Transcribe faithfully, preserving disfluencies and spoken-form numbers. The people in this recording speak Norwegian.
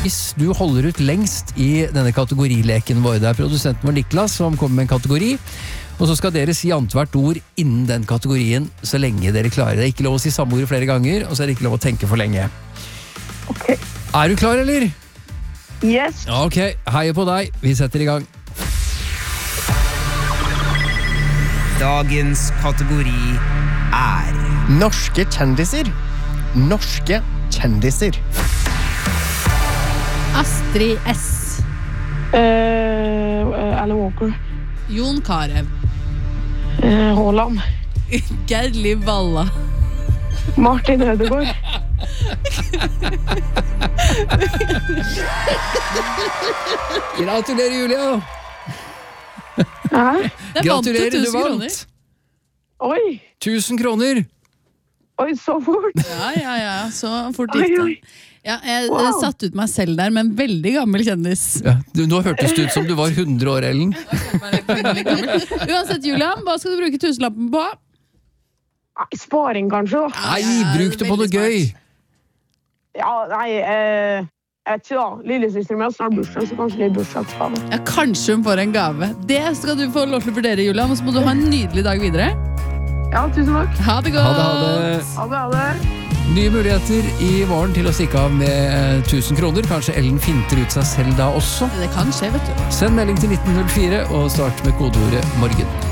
hvis du holder ut lengst i denne kategorileken vår. Det er produsenten vår Niklas som kommer med en kategori, og så skal dere si annethvert ord innen den kategorien så lenge dere klarer. Det er ikke lov å si samme ord flere ganger, og så er det ikke lov å tenke for lenge. Ok. Er du klar, eller? Yes. Ok, heier på deg. Vi setter i gang. Dagens kategori er Norske kjendiser. Norske kjendiser. Astrid S. Uh, Alan Walker. Jon Carew. Uh, Haaland. Gerli Valla. Martin Ødegaard. Gratulerer, Julia. Hæ? Gratulerer, du vant. Oi. Tusen kroner. Oi, så fort. Ja, ja, ja, så fort Oi, gikk oi. det. Ja, jeg Wow. satt ut meg selv der med en veldig gammel kjendis. Ja, du, nå hørtes det ut som du var hundre år, Ellen. Uansett, Julian, hva skal du bruke tusenlappen på? Nei, sparing kanskje da. Nei, bruk det på noe gøy. Ja, nei, eh, jeg vet ikke da. Lillesøster min har snart bursdag, så kanskje det er bursdagsgave. Ja, kanskje hun får en gave. Det skal du få lov til å vurdere, Julian, og så må du ha en nydelig dag videre. Ja, tusen takk. Ha det godt. Ha det, ha det. Ha det, ha det. Nye muligheter i morgen til å stikke av med tusen kroner. Kanskje Ellen finter ut seg selv da også. Det kan skje, vet du. Send melding til nitten null fire og start med kodeordet morgen.